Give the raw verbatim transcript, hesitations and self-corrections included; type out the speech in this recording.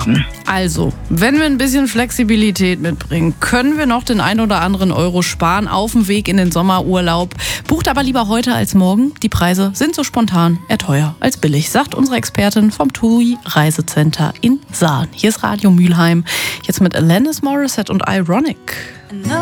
machen. Also, wenn wir ein bisschen Flexibilität mitbringen, können wir noch den ein oder anderen Euro sparen auf dem Weg in den Sommerurlaub. Bucht aber lieber heute als morgen. Die Preise sind so spontan eher teuer als billig, sagt unsere Expertin vom T U I Reisecenter in Sahn. Hier ist Radio Mülheim, jetzt mit Alanis Morissette und Ironic.